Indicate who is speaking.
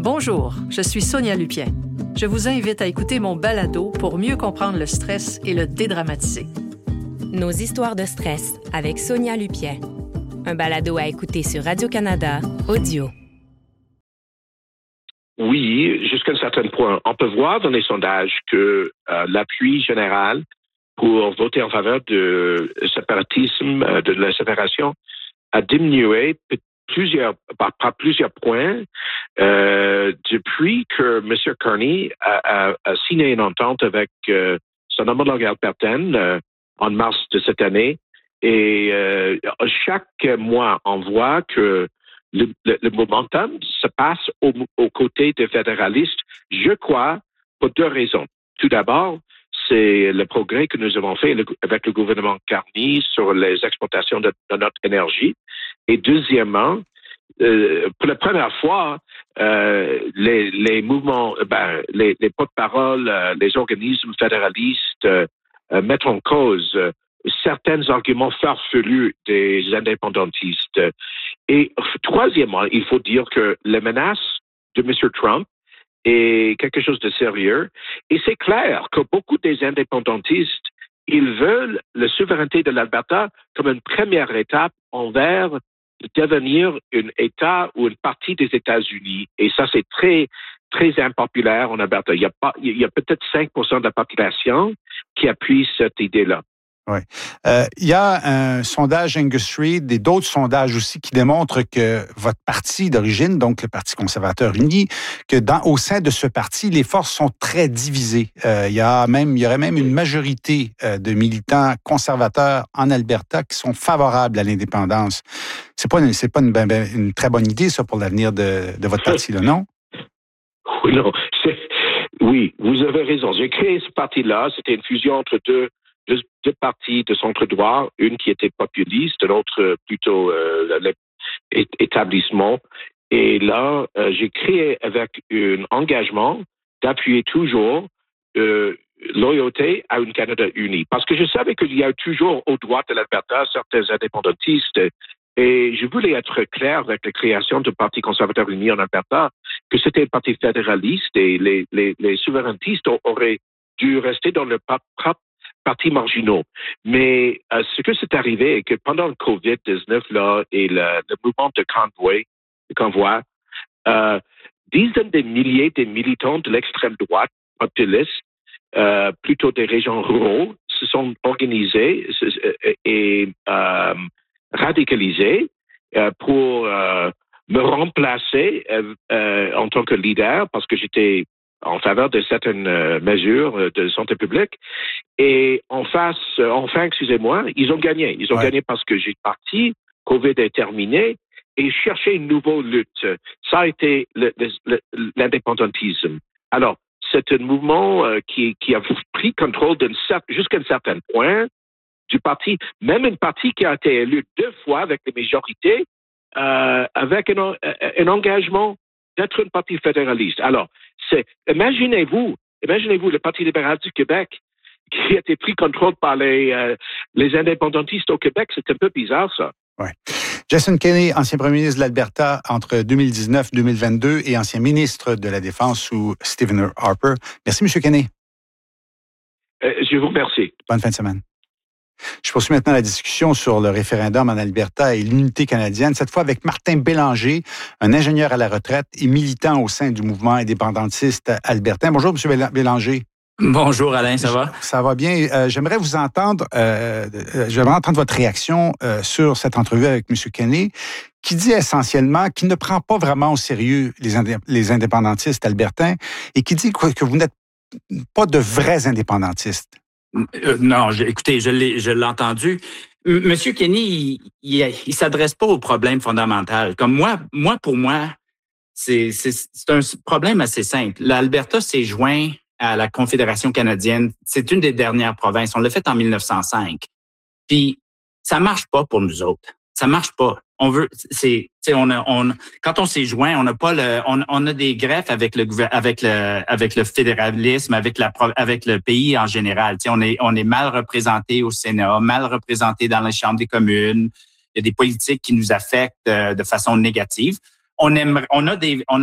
Speaker 1: Bonjour, je suis Sonia Lupien. Je vous invite à écouter mon balado pour mieux comprendre le stress et le dédramatiser.
Speaker 2: Nos histoires de stress avec Sonia Lupien. Un balado à écouter sur Radio-Canada Audio.
Speaker 3: Oui, jusqu'à un certain point. On peut voir dans les sondages que l'appui général pour voter en faveur de séparatisme, de la séparation, a diminué par plusieurs points depuis que M. Carney a signé une entente avec son homologue albertaine en mars de cette année. Et chaque mois, on voit que le momentum se passe aux côtés des fédéralistes, je crois, pour deux raisons. Tout d'abord, c'est le progrès que nous avons fait avec le gouvernement Carney sur les exportations de notre énergie. Et deuxièmement, pour la première fois, les mouvements, les porte-paroles, les organismes fédéralistes mettent en cause certains arguments farfelus des indépendantistes. Et troisièmement, il faut dire que la menace de M. Trump est quelque chose de sérieux. Et c'est clair que beaucoup des indépendantistes, ils veulent la souveraineté de l'Alberta comme une première étape envers devenir un État ou une partie des États-Unis. Et ça, c'est très, très impopulaire en Alberta. Il y a peut-être 5% de la population qui appuie cette idée-là.
Speaker 4: Oui. Il y a un sondage Angus Reid et d'autres sondages aussi qui démontrent que votre parti d'origine, donc le Parti conservateur uni, que au sein de ce parti, les forces sont très divisées. Il y aurait même une majorité de militants conservateurs en Alberta qui sont favorables à l'indépendance. C'est pas une très bonne idée, ça, pour l'avenir de votre parti, là, non?
Speaker 3: Oui, non. Oui, vous avez raison. J'ai créé ce parti-là. C'était une fusion entre deux partis de centre-droit, une qui était populiste, l'autre plutôt l'établissement. Et là, j'ai créé avec un engagement d'appuyer toujours loyauté à un Canada uni. Parce que je savais qu'il y a toujours au droit de l'Alberta certains indépendantistes. Et je voulais être clair avec la création du Parti conservateur uni en Alberta que c'était un parti fédéraliste et les souverainistes auraient dû rester dans leur propre partis marginaux. Mais ce que c'est arrivé est que pendant le COVID-19 là, et le mouvement de convoi, dizaines de milliers de militants de l'extrême droite populistes, plutôt des régions rurales, se sont organisés et radicalisés pour me remplacer en tant que leader parce que j'étais en faveur de certaines mesures de santé publique. Et enfin, ils ont gagné. Ils ont gagné parce que j'ai parti, COVID est terminé, et chercher une nouvelle lutte. Ça a été l'indépendantisme. Alors, c'est un mouvement qui a pris contrôle jusqu'à un certain point du parti, même un parti qui a été élu 2 fois avec des majorités, avec un engagement d'être un parti fédéraliste. Alors, imaginez-vous le Parti libéral du Québec qui a été pris contrôle par les indépendantistes au Québec. C'est un peu bizarre, ça.
Speaker 4: Oui. Jason Kenney, ancien premier ministre de l'Alberta entre 2019-2022 et ancien ministre de la Défense sous Stephen Harper. Merci, M. Kenney.
Speaker 3: Je vous remercie.
Speaker 4: Bonne fin de semaine. Je poursuis maintenant la discussion sur le référendum en Alberta et l'unité canadienne, cette fois avec Martin Bélanger, un ingénieur à la retraite et militant au sein du mouvement indépendantiste albertain. Bonjour, M. Bélanger.
Speaker 5: Bonjour, Alain, ça va?
Speaker 4: Ça va bien. J'aimerais vous entendre, votre réaction sur cette entrevue avec M. Kenney, qui dit essentiellement qu'il ne prend pas vraiment au sérieux les indépendantistes albertains et qui dit que vous n'êtes pas de vrais indépendantistes.
Speaker 5: Non, écoutez, je l'ai entendu. Monsieur Kenney, il s'adresse pas au problème fondamental. Comme pour moi, c'est un problème assez simple. L'Alberta s'est joint à la Confédération canadienne. C'est une des dernières provinces. On l'a fait en 1905. Puis, ça marche pas pour nous autres. Ça marche pas. Quand on s'est joint, on a des greffes avec le fédéralisme, avec le pays en général. On est mal représenté au Sénat, mal représenté dans les chambres des communes. Il y a des politiques qui nous affectent de façon négative. On